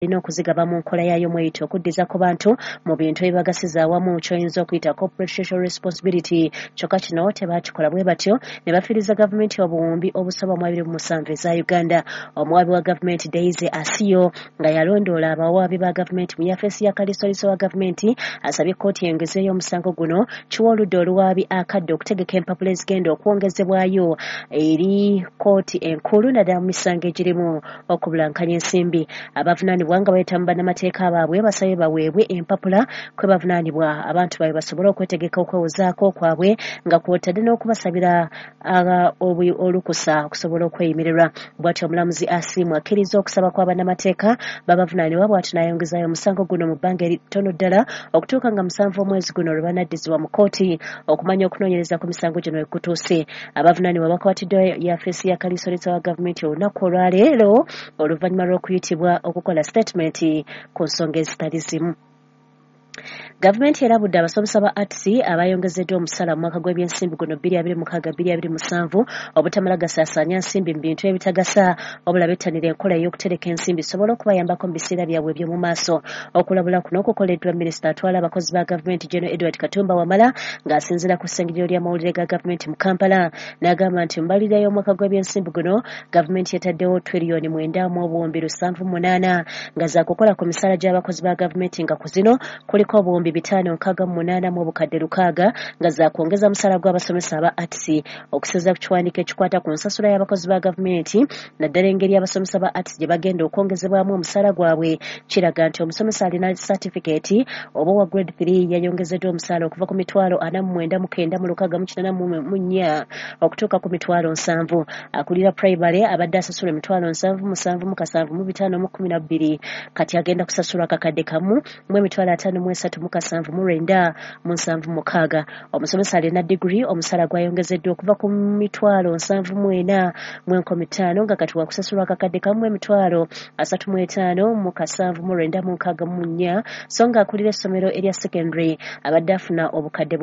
erina okuzigaba mu nkola yaayo mweyita okuddiza ku bantu mu bintu ebibagasiza awamu kyoyinza okuyita corporate social responsibility. Kyokka kino tebaakikola bwe batyo ne bafiiriza gavumenti obuwumbi obusoba mu 27 eza Uganda. Omuwaabi wa gavumenti Daisy Asiyo nga yalondoola abawaabi ba gavumenti mu yafeesi ya kalisoliso wa gavumenti asabye kkooti yengezeeyo omusango guno kiwa oludda oluwaabi akadde okutegeka empapula ezigenda okwongezebwayo eri kkooti enkulu naddala mu misango egirimu okubulankanya ensimbi. Abavunaanibwa nga bayita mu bannamateeka baabwe basabye baweebwe empapula kwe bavunaanibwa abantu baabwe basobole okwetegeka okwewozaako kwabwe nga kw'otadde n'okubasabira olukusa okusobola okweyimirirwa. Bw'atyo omulamuzi Asimu akkiriza okusaba kwa bannamateeka babavunaanibwa bw'atyo n'ayongezaayo omusango guno mu bbanga eritono ddala okutuuka nga 7 omwezi guno lwe banaddizibwa mu kkooti okumanya okunoonyereza ku misango gino ekutuuse. Abavunaanibwa bakwatiddwa yafeesi ya kalisoliso wa gavumenti olunaku olwaleero oluvannyuma lw'okuyitibwa okukola statement ku nsonga ezitali zimu. Gavumenti erabudde abasomesa ba ATC abayongezeddwa omusala mu mwaka gw'ebyensimbi guno 2026-2027 obutamala gasaasaanya nsimbi mu bintu ebitagasa wabula bettanira enkola ey'okutereka ensimbi sobola okubayambako mu biseera byabwe eby'omu maaso. Okulabula kuno kukoleddwa minisita atwala abakozi ba gavumenti General Edward Katumba Wamala ng'asinziira ku ssengero ly'amawulire ga gavumenti mu Kampala n'agamba nti mu mbalirira y'omwaka gw'ebyensimbi guno gavumenti yataddewo tiriyoni 9.78 nga za kukola ku misaala gy'abakozi ba gavumenti nga ku zino kuliko obuwumbi 568 mu obukadde 600 nga za kwongeza musala gw'abasomesa aba ATC okusinziira ku kiwandiiko ekikwata ku nsasula y'abakozi ba gavumenti naddala engeri abasomesa ba ATC gye bagenda okwongezebwamu omusala gwabwe kiraga nti omusomesa alina satifikeeti oba wa grade 3 yayongezeddwa omusala okuva ku $49,984 okutuuka ku $7,000. Akulira primary abadde asasula $7,775,512 kati agenda kusasulwa akakadde kamu mu $53,779,776. Omusomesa alina degree omusala gwayongezeddwa okuva ku $74,450 nga kati wakusasulwa akakadde kamu $35,779,764 so nga akulira essomero erya secondary abadde afuna obukadde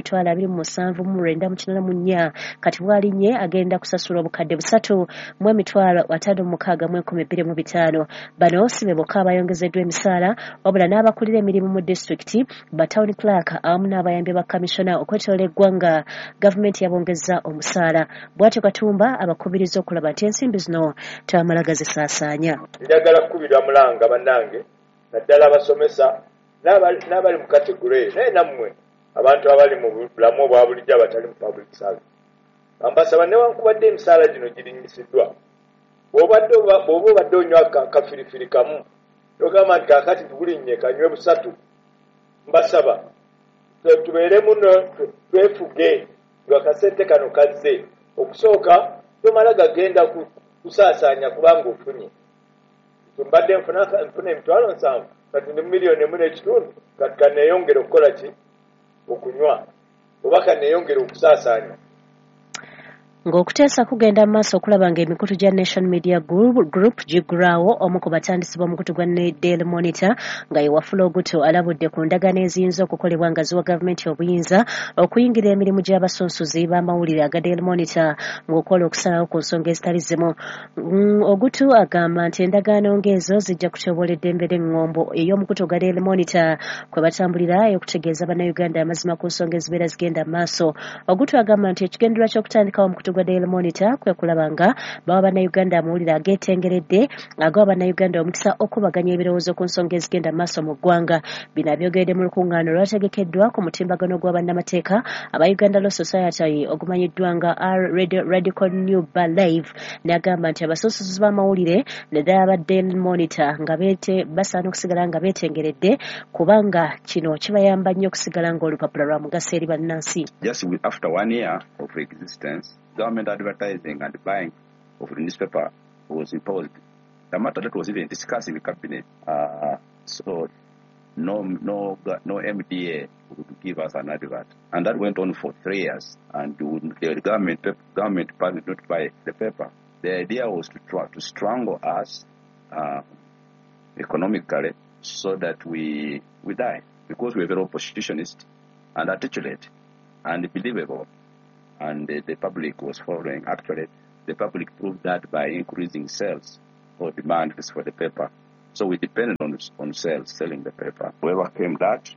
2,27,984 kati bw'alinnye agenda kusasula obukadde 3,56,125. Bano si be bokka abayongezeddwa emisaala wabula n'abakulira emirimu mu disitulikiti ba town clerk awamu n'abayambi ba kamishona okwetoloola eggwanga gavumenti yabongezza omusaala. Bw'atyo Katumba abakubiriza okulaba nti ensimbi zino tebamala gazisaasaanya. Njagala kukubirwa mulanga bannange naddala abasomesa n'abali mu kategule naye nammwe abantu abali mu bulamu obwa bulijjo abatali mu public service bambasaba newankubadde emisaala gino girinyisiddwa bw'oba obadde onywa kafirifiri kamu togamba nti kakati tugulinnye kanywe busatu. Mbasaba tubeere muno twefuge nga kasente kano kazze okusooka tomala gagenda kusaasaanya kubanga ofunye. Mbadde nfuna $7,000 kati ne $1,500,000 kati kaneeyongera okukola ki okunywa oba kaneeyongera okusaasaanya. Ng'okuteesa kugenda mu maaso okulaba ng'emikutu gya Nation Media Group giggulwawo omu ku batandisi b'omukutu gwa Daily Monitor nga ye Wafula Ogutu alabudde ku ndagaano eziyinza okukolebwa nga ziwa gavumenti obuyinza okuyingira emirimu gy'abasonsozi b'amawulire aga Daily Monitor ng'okola okusalawo ku nsonga ezitali zimu. Ogutu agamba nti endagaano ng'ezo zijja kutyoboola eddembe ly'engombo ey'omukutu gwa Daily Monitor kwe batambulira okutegeeza bannayuganda amazima ku nsonga ezibeera zigenda mu maaso. Ogutu agamba nti ekigendererwa ky'okutandikawo omukutu gwa Daily Monitor kwe kulaba nga bawa bannayuganda amawulire ageetengeredde agawa bannayuganda omukisa okubaganya ebirowoozo ku nsonga ezigenda mu maaso mu ggwanga. Bino abyogeredde mu lukuŋŋaano olwategekeddwa ku mutimbagano gwa bannamateeka aba Uganda Law Society ogumanyiddwa nga Radical New Bar Live n'agamba nti abasonsozi b'amawulire naddala aba Daily Monitor nga basaana okusigala nga beetengeredde kubanga kino kibayamba nnyo okusigala ng'olupapula lwa mugaso eri bannansi. Just after 1 year of existence, government advertising and buying of the newspaper was imposed. The matter that was even discussed in the cabinet. So no MDA would give us an advert, and that went on for 3 years. And the government did not buy the paper. The idea was to strangle us economically, so that we die, because we were very oppositionist and articulate and believable. And the public was following. Actually, the public proved that by increasing sales or demand for the paper. So we depended on sales, selling the paper. Whoever came that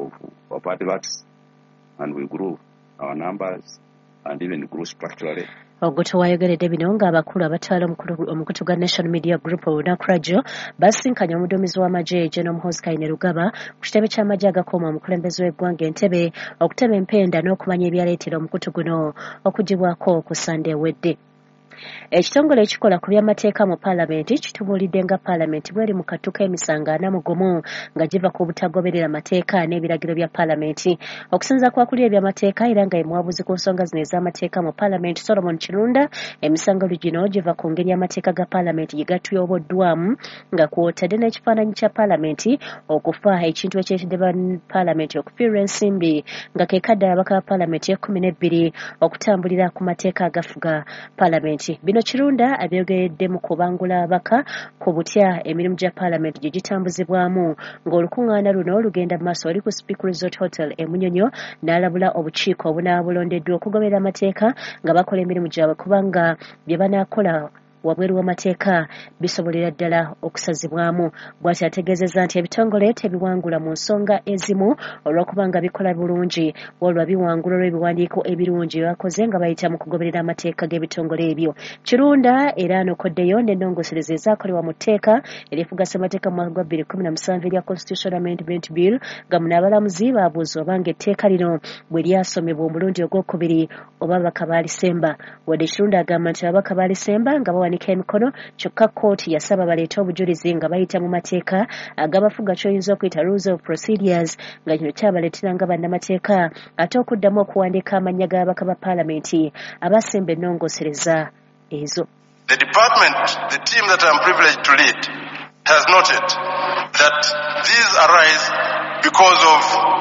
of adverts, and we grew our numbers and even grew structurally. Ogoto wayogeredde bino ng'abakulu abatwala omukutu gwa National Media Group olunaku lwajjo basinkanye omuduumizi w'amagye General Muhoozi Kainerugaba ku kitebe ky'amagye agakuuma omukulembeze w'eggwanga Entebbe okutema empenda n'okumanya ebyaleetera omukutu guno okugibwako ku Sande ewedde. Ekitongole ekikola ku by'amateeka mu Paalamenti kitubuulidde nga Paalamenti bw'eri mu kattu k'emisango 40 nga giva ku butagoberera mateeka n'ebiragiro bya Paalamenti. Okusinza ku akuli eby'amateeka era nga ye muwabuzi ku nsonga zino ez'amateeka mu Paalamenti Solomon Kirunda, emisango gino giva ku ngeri amateeka ga Paalamenti gye gatuyoboddwamu nga kw'otadde n'ekifaananyi kya Paalamenti okufa ekintu ekyeredde ba Paalamenti okufiirwa ensimbi nga ke kadde ababaka ba Paalamenti 12 okutambulira ku mateeka agafuga Paalamenti. Bino Kirunda abyogeredde mu kubangula abaka ku butya emirimu gya Paalamenti gye gitambuzibwamu ng'olukuŋŋaana luno lugenda mu maaso oli ku Speak Resort Hotel e Munyonyo n'alabula obukiiko obunaabulondeddwa okugoberera amateeka nga bakola emirimu gyabwe kubanga bye banaakola wabweru w'amateeka bisobolera ddala okusazibwamu. Bw'ati ategeezezza nti ebitongole tebiwangula mu nsonga ezimu olw'okubanga bikola bulungi wabula biwangula olw'ebiwandiiko ebirungi bakoze nga bayita mu kugoberera amateeka g'ebitongole ebyo. Kirunda era anokoddeyo n'ennongosereza ezaakolebwa mu tteeka erifuga ssemateeka mu mwaka gwa 2017 erya Constitutional Amendment Bill nga munaabalamuzi baabuuza obanga etteeka lino bwe lyasomebwa omulundi ogwokubiri oba ababaka baalisemba. Wadde Kirunda agamba nti ababaka baalisemba nga bawanika emikono kyokka kkooti yasaba baleete obujulizi nga bayita mu mateeka agabafuga ky'oyinza okuyita rules of procedures nga kino kyabaleetera nga bannamateeka ate okuddamu okuwandiika amannya g'ababaka ba Paalamenti abasemba ennongosereza ezo. The department, the team that I'm privileged to lead, has noted that these arise because of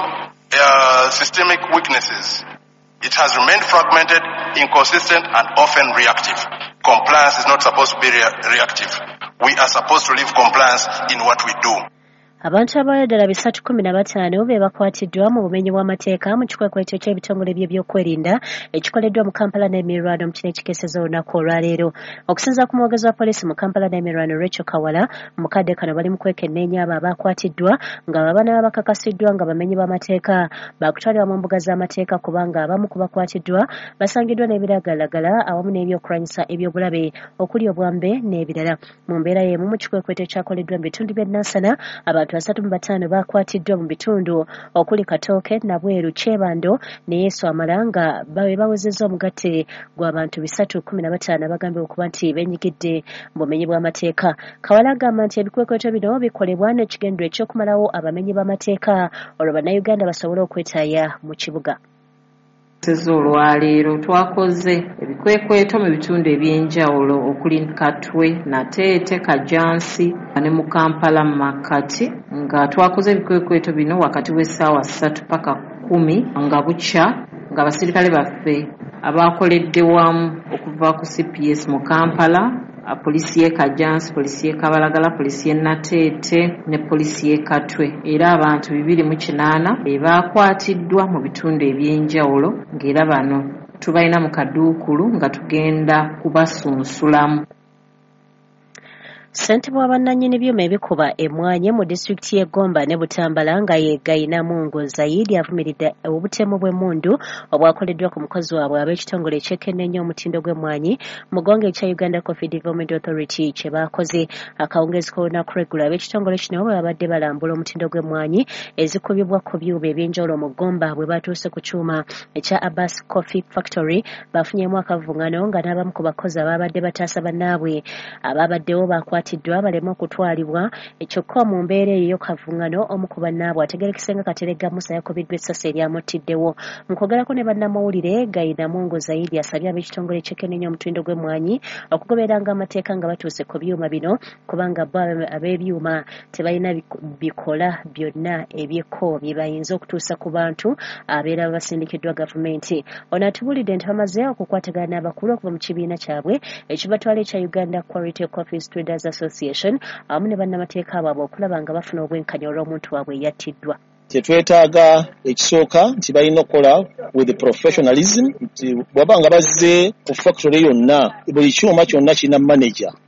systemic weaknesses. It has remained fragmented, inconsistent, and often reactive. Compliance is not supposed to be reactive. We are supposed to leave compliance in what we do. Abantu abalala ddala 315 be bakwatiddwa mu bumenyi bw'amateeka mu kikwekweto ky'ebitongole by'ebyokwerinda ekikoleddwa mu Kampala n'emiriraano mu kino ekikeeseza olunaku olwaleero. Okusinziira ku mwogezi wa poliisi mu Kampala n'emiriraano Rachel Kawala, mu kadde kano bali mu kwekenneenya abo abakwatiddwa nga babana bakakasiddwa nga bamenyi b'amateeka baakutwalibwa mu mbuga z'amateeka kubanga abamu ku bakwatiddwa basangiddwa n'ebiragalalagala awamu n'ebyokulwanyisa ebyobulabe okuli obwambe n'ebirala. Mu mbeera y'emu mu kikwekweto ekyakoleddwa mu bitundu by'e Nansana abantu 35 bakwatiddwa mu bitundu okuli Katooke, Nabweru, Kyebando ne Yesu Amalanga bawezezza omugatte gw'abantu 315 bagambye okuba nti beenyigidde mu bumenyi bw'amateeka. Kawala agamba nti ebikwekweto bino bikolebwa n'ekigendero eky'okumalawo abamenyi b'amateeka olwo bannayuganda basobole okwetaaya mu kibuga. Olwaleero twakoze ebikwekweto mu bitundu eby'enjawulo okuli Katwe, Nateete, Kajansi ne mu Kampala Makati nga twakoze ebikwekweto bino wakati w'essaawa 3 paka 10 nga bukya nga abasirikale baffe abakoledde wamu okuva ku CPS mu Kampala, polisi y'e Kajansi, polisi y'e Kabalagala, polisi y'e Nateete ne polisi y'e Katwe era abantu 208 baakwatiddwa mu bitundu eby'enjawulo ng'era bano tubalina mu kaduukulu nga tugenda kubasunsulamu. Ssentebe w'abannannyini byuma ebikuba emmwanyi mu disitulikiti y'e Gomba ne Butambala nga ye Gayinamungu Zaidi avumiridde obutemu bw'emmundu obwakoleddwa ku mukozi waabwe ab'ekitongole ekyekenneenya omutindo gw'emmwanyi mu ggwanga ekya Uganda Coffee Development Authority kye baakoze. Akawungeezi k'olunaku lw'eggulo ab'ekitongole kino bwe babadde balambula omutindo gw'emmwanyi ezikubibwa ku byuma eby'enjawulo mu Gomba bwe batuuse ku kyuma ekya Abbas Coffee Factory bafunyeemu akavuŋŋano nga n'abamu ku bakozi ababadde bataasa bannaabwe ababaddewo bakwatiddwa baleme okutwalibwa ekyokka mu mbeera eyo kavuŋŋano omu ku bannaabwe ategerekisenga Katerega Musa yakubiddwa essasi eryamutiddewo. Mu kwogerako ne bannamawulire Gayinamungu Zaidi asabye ab'ekitongole ekyekenneenya omutindo gw'emmwanyi okugobereranga amateeka nga batuuse ku byuma bino kubanga bo ab'ebyuma tebalina bikola byonna ebyekko bye bayinza okutuusa ku bantu abeera basindikiddwa gavumenti. Ono atubulidde nti bamaze okukwatagana n'abakulu okuva mu kibiina kyabwe ekibatwala ekya Uganda Quality Coffee Traders Association awamu ne bannamateeka baabwe okulaba nga bafuna obwenkanya olw'omuntu waabwe yattiddwa. Kyetwetaaga ekisooka nti balina okukola with professionalism nti bw'aba nga bazze ku factory yonna buli kyuma kyonna kirina manager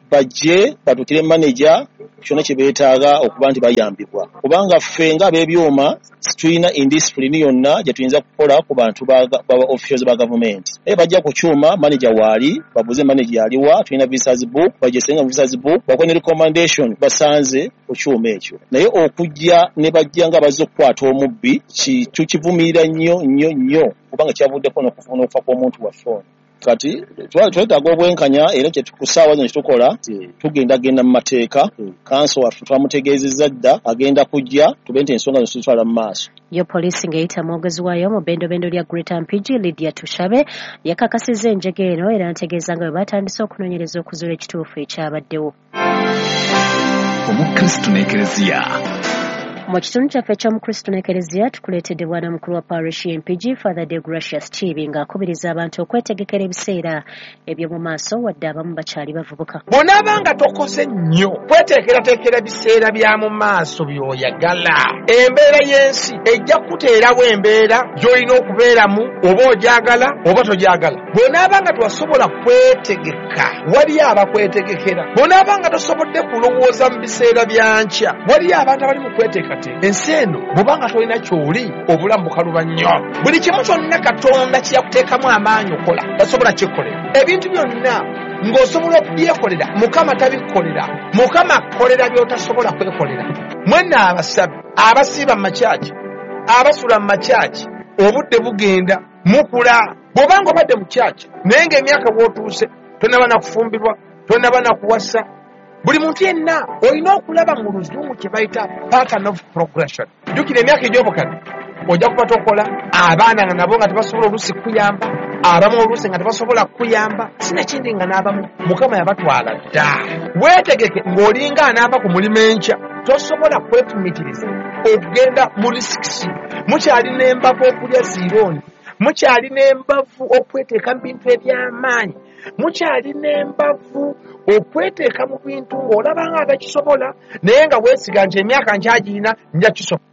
bajje batukire manager kyonna kye beetaaga okuba nti bayambibwa kubanga ffe nga ab'ebyuma tulina indiscipline yonna gye tuyinza kukola ku bantu ba officials ba government bajja ku kyuma manager waali babuze manager aliwa tulina visas book bajesenga visas book bakone recommendation basanze ku kyuma ekyo naye okujja ne bajja nga bazze okukwata omubbi tukivumirira nnyo kubanga kyavuddeko n'okufuna okufa kw'omuntu waffe kati twetaaga obwenkanya era kyetukusaawa zino kitukola tugenda mu mateeka kanso waffe twamutegeezezza dda agenda kujja tube nti ensonga zino tutwala mu maaso yo poliisi ng'eyita mwogezi waayo mu bendobendo lya Greater Mpigi Lydia Tushabe yakakasizza enjega eno era ntegeeza nga bwe batandise okunoonyereza okuzuula ekituufu ekyabaddewo omukristo n'ekereziya mu kitundu kyaffe eky'omukristo n'ekereziya tukuleetedde bwana mukulu wa parish y'Empigi Father Degracious Chibi ng'akubiriza abantu okwetegekera ebiseera eby'omu maaso wadde abamu bakyali bavubuka bw'onaabanga tokose nnyo kweteekerateekera biseera bya mu maaso by'oyagala embeera y'ensi ejja kukuteerawo embeera gy'olina okubeeramu oba ogyagala oba togyagala bw'onaabanga tewasobola kwetegeka waliyo abakwetegekera bw'onaabanga tosobodde kulowooza mu biseera bya nkya waliyo abantu abali mu kweteeka ensi eno bw'obanga tolina ky'oli obulamu bukaluba nnyo buli kimu kyonna katonda kyeyakuteekamu amaanyi okola tasobola kyekolera ebintu byonna ng'osobola okubyekolera mukama tabikolera mukama akolera by'otasobola kwekolera mwenna abasabi abasiiba mu makyaki abasula mu makyaki obudde bugenda mukula bw'obanga obadde mu kyaki naye ng'emyaka bw'otuuse tonaba na kufumbirwa tonaba na kuwasa buli muntu yenna olina okulaba mu luzungu kye bayita pattern of progression jjukira emyaka egy'obukadde ojja kuba tokola abaana nga nabo nga tebasobola oluusi kuyamba abamu oluusi nga tebasobola kuyamba sinakindi nga n'abamu mukama yabatwala dda weetegeke ng'olinga anaava ku mulimu enkya tosobola kwefumitiriza okugenda mu risikisi mukyalina embavu okulya ziirooni mukyalina embavu okweteeka mu bintu eby'amaanyi mukyalina embavu okweteeka mu bintu ng'olabanga agakisobola naye nga weesiga nti emyaka nkyagirina nja kisobola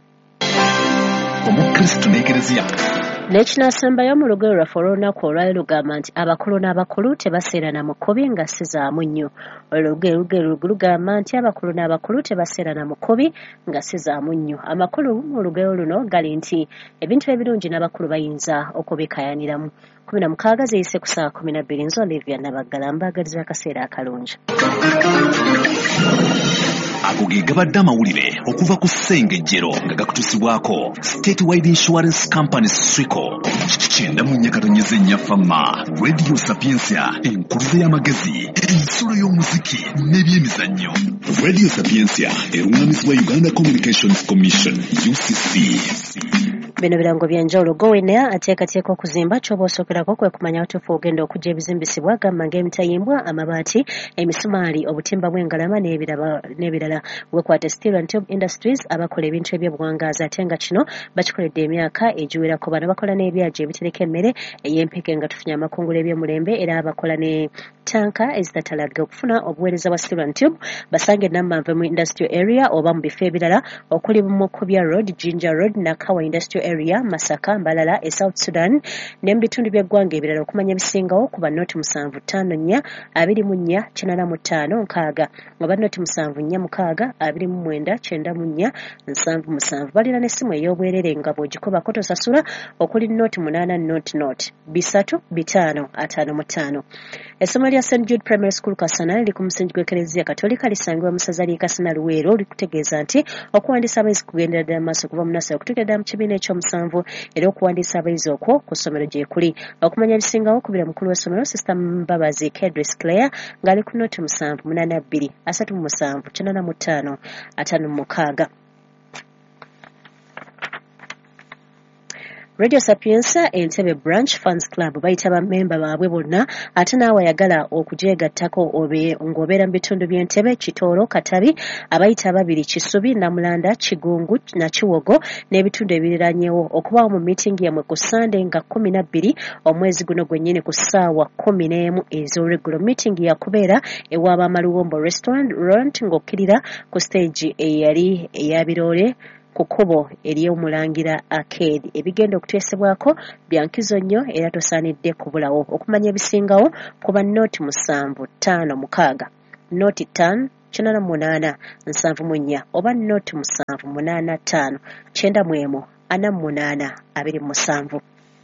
omukristo n'ekereziya n'ekinaasembayo mu lugero lwaffe olw'olunaku olwali lugamba nti abakulu n'abakulu tebaseerana mu kkubi nga si zaamu nnyo olugero lugamba nti abakulu n'abakulu tebaseerana mu kkubi nga si zaamu nnyo amakulu mu lugero luno gali nti ebintu ebirungi n'abakulu bayinza okubikayaniramu 16 ziyise ku ssaawa 12 nzo Olivia Nabaggala mbaagaliza akaseera akalungi ago ge gabadde amawulire okuva ku ssengejjero nga gakutusibwako State Wide Insurance Company Swico kyenda mu nyakatonyeza ennyafama Radio Sapiensia enkuluze y'amagezi ensulo y'omuziki n'ebyemizannyo Radio Sapiensia erungamizibwa Uganda Communications Commission UCC bino birango byanjawulo gowena ateekateeka okuzimba ky'oba osookerako kwe kumanya otuufu ogenda okujja ebizimbisibwa gamba ng'emitayimbwa amabaati emisumaali obutimba bw'engalama n'ebirala wekwata Steel and Tube Industries abakola ebintu eby'obuwangaazi ate nga kino bakikoledde emyaka egiwerako bano bakola n'ebyaji ebitereka emmere ey'empeke nga tufunye amakungula eby'omulembe era abakola ne tanka ezitatalaga okufuna obuweereza bwa Steel and Tube basange Nammanve mu industrial area oba mu bifo ebirala okuli Mukubya Road, Jinja Road, Nakawa Industrial Area, Masaka, Mbalala, South Sudan n'ebitundu by'eggwanga ebirala okumanya ebisingawo kuba noti 754 24 85 nkaaga oba noti 746 29 94 77 balina n'essimu ey'obwerere nga bw'ogikubako tosasula okuli noti 8 noti bisatu bitano 55 essomo lya St. Jude Primary School Kasana liri ku musingi gw'Ekereziya Katolika lisangibwa mu ssaza ly'e Kasana Luweero likutegeeza nti okuwandiisa abayizi kugendera ddala mu maaso kuva mu nasale okutuukira ddala mu kibiina ekyomusanvu era okuwandiisa abayizi okwo ku ssomero gye kuli okumanya ebisingawo kubira mukulu w'essomero Sister Mbabazi Kedris Claire ng'ali ku noti 782 37 85 56 Radio Sapienza Entebbe Branch Fans Club bayita bammemba baabwe bonna ate naawe ayagala okujeegattako ng'obeera mu bitundu by'Entebbe, Kitoro, Katabi abayita ababiri Kisubi, Namulanda, Kigungu na Kiwogo n'ebitundu ebiriranyeewo okubaawo mu meeting yamwe ku Sunday nga 12 omwezi guno gwennyini ku ssaawa 11 ez'olweggulo. Meeting yakubeera ewaaba Maluwombo Restaurant ng'okkirira ku stage eyali eyabiroole ku kkubo ery'omulangira Arcade. Ebigenda okuteesebwako bya nkizo nnyo era tosaanidde kubulawo. Okumanya ebisingawo kuba noti 756 noti 5 88 74 oba noti 785 91 48 27.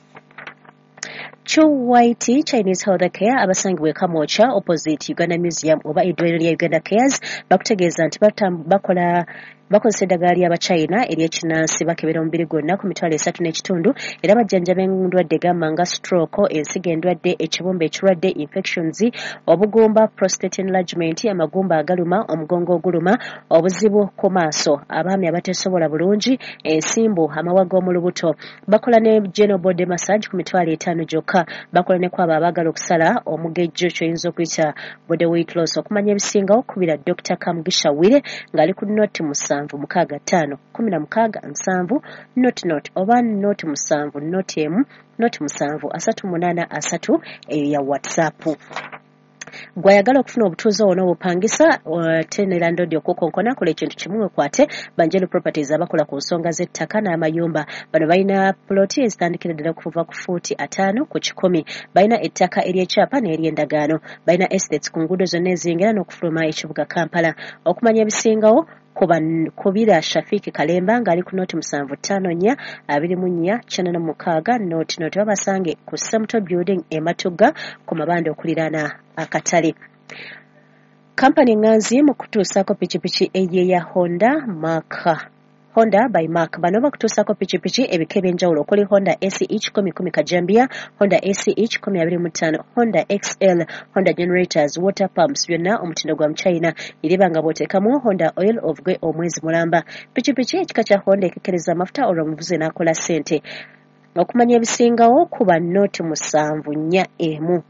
Chu White Chinese Health Care abasangibwe Kamwokya opposite Uganda Museum oba eddwaliro lya Uganda Cares bakutegeeza nti bakozesa eddagala ly'Abachina ery'ekinnansi bakebera omubiri gwonna ku mitwalo 3 n'ekitundu era bajjanjaba endwadde gamba nga stroke, ensigo endwadde, ekibumba ekirwadde, infections, obugumba, prostate enlargement, amagumba agaluma, omugongo oguluma, obuzibu ku maaso, abaami abateesobola bulungi, ensimbu, amawa g'omu lubuto. Bakola ne general body massage ku mitwalo 5 gyokka. Bakola ne kwabo abaagala okusala omugejjo kyoyinza okuyita body weight loss. Okumanya ebisingawo kubira Dr. Kamugisha Wire ng'ali ku noti 765 16 7 oba noti 7 noti 1 noti 7 38 eyo ya WhatsApp. Gwayagala okufuna obutuuze ono obupangisa tenera ndodi okukonkona kola ekintu kimu kwate Banjelo Properties abakola ku nsonga z'ettaka n'amayumba. Bano balina ploti ezitandikira ddala kuva ku fuuti 5 ku 10. Balina ettaka ery'ekyapa n'ery'endagaano. Balina estates ku nguudo zonna eziyingira n'okufuluma ekibuga Kampala. Okumanya ebisingawo Kubira Shafiki Kalemba ng'ali ku noti 754 24 96 noti babasange ku Samto Building Ematuga ku mabanda okuliraana akatale. Kampani nganzi mu kutuusako pikipiki eyeya Honda by Mark. Bano bakutuusako pikipiki ebika ebyenjawulo okuli Honda ACE 10 Kajambia, Honda ACE 25, Honda XL, Honda Generators, Water Pumps byonna omutindo gwa China. Iribanga bw'oteekamu Honda Oil of Gwe omwezi mulamba. Pikipiki ekika kya Honda ekekereza amafuta olw'omuvuzi n'akola ssente. Okumanya ebisingawo kuba noti 7 emu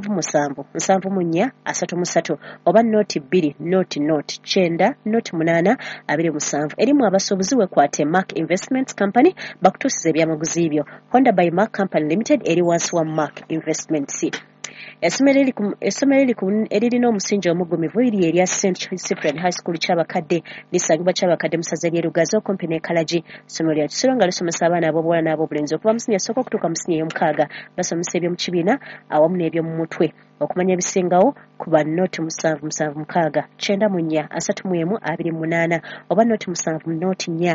7 33 oba noti 2 noti 9 noti 8 27. Erimu abasuubuzi wekwate Mark Investments Company bakutuusiza ebyamaguzi ebyo. Honda by Mark Company Limited eri wansi wa Mark Investments. Essomero eririna omusingi omugumivu liri erya St. Cyprian High School ky'abakadde lisangibwa ky'abakadde mu ssaza ly'e Lugazi okumpi ne Kalaji. Essomero lya Kisoro nga lisomesa abaana ab'obuwala n'ab'obulenzi okuva mu siniya sooka okutuuka mu siniya ey'omukaaga. Basomesa eby'omu kibiina awamu n'eby'omu mutwe. Okumanya ebisingawo kuba noti 776 94 31 28 oba noti 7 noti 4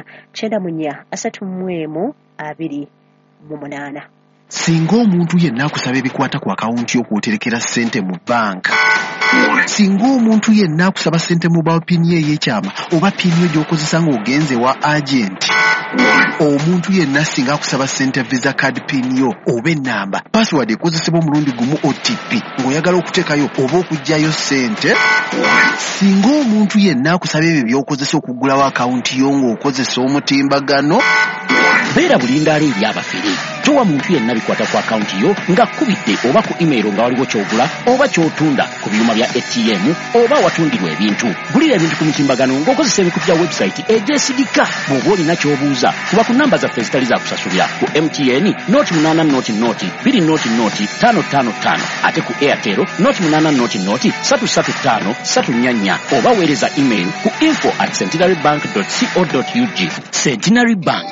94 31 28. Singa omuntu yenna akusaba ebikwata ku akawunti y'okwoterekera ssente mu banka, singa omuntu yenna akusaba ssente mu bapini ey'ekyama oba pini gy'okozesa ng'ogenze wa agenti, omuntu yenna singa akusaba ssente visa card pin yo oba ennamba password ekozesebwa omulundi gumu OTP ng'oyagala okuteekayo oba okuggyayo ssente, singa omuntu yenna akusaba ebyo by'okozesa okuggulawo akawunti yo ng'okozesa omutimbagano, beera bulindaala eri abafere. Towa muntu yenna bikwata ku akawunti yo nga kubidde oba ku email nga waliwo kyogula oba kyotunda ku byuma bya ATM oba watundirwa ebintu. Gulira ebintu ku mitimbagano ng'okozesa ebikutu bya website egyesigika. Bw'oba olina ky'obuuza kuba ku namba zaffe ezitali za kusasulira ku MTN noti 8 noti 2 noti 555 ate ku Airtel noti 8 noti 335 344 oba weereza email ku info@centenarybank.co.ug. Centenary Bank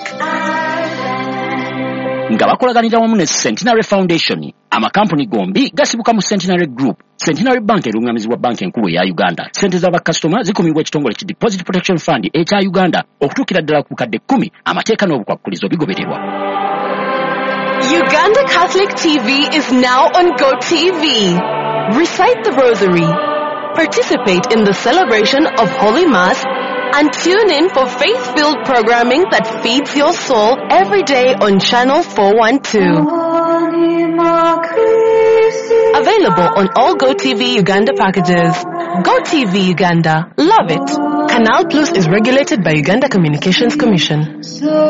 nga bakolaganira wamu ne Centenary Foundation. Amakampuni gombi gasibuka mu Centenary Group. Centenary Bank erungamizibwa banki enkulu ya Uganda. Sente z'abakasitoma zikumibwa ekitongole ki Deposit Protection Fund ekya Uganda okutuukira ddala ku kadde 10. Amateeka n'obukwakkulizo bigobererwa. Uganda Catholic TV is now on GoTV. Recite the Rosary, participate in the celebration of Holy Mass, and tune in for faith-filled programming that feeds your soul every day on Channel 412. Available on all GoTV Uganda packages. GoTV Uganda. Love it. Canal Plus is regulated by Uganda Communications Commission.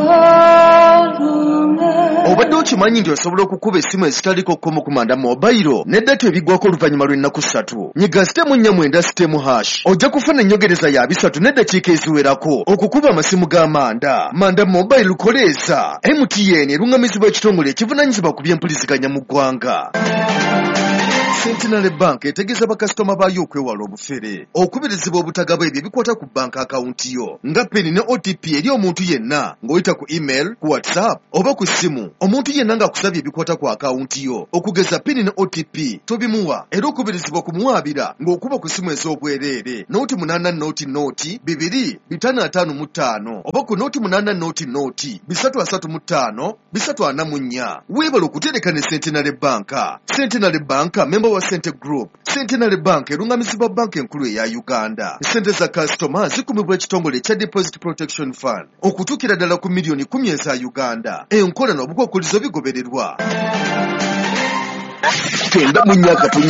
Obadde okimanyi nti osobola okukuba essimu ezitaliko kkomo ku manda mobile n'eddata ebiggwako oluvannyuma lw'ennaku 3. Nyiga *4 ojja kufuna ennyongereza ya 3 n'eddakiika eziwerako okukuba amasimu g'amanda. Manda mobile lukoleeza. MTN erungamizibwa ekitongole ekivunaanyizibwa ku by'empuliziganya mu ggwanga. Centenary Bank etegeeza bakasitoma baayo okwewala obufere okubirizibwa obutagaba ebyo ebikwata ku bank akawunti yo nga peni ne OTP eri omuntu yenna ng'oyita ku email, ku WhatsApp oba ku ssimu. Omuntu yenna ng'akusabye ebikwata ku akawunti yo okugeza peni ne OTP tobimuwa, era okubirizibwa kumuwaabira ng'okuba ku ssimu ez'obwereere noti 8 noti 2 555 oba ku noti 8 noti 335 344. Weebala okutereka ne Centenary Bank. Centenary Bank member wa Cente Group. Centenary Bank erungamizibwa banka enkulu eya Uganda. Sente za customer zikumibwa ekitongole kya Deposit Protection Fund okutuukira ddala ku miliyoni 10 eza Uganda. Enkola n'obukwakkulizo bigobererwa. Tenda mu nnyaka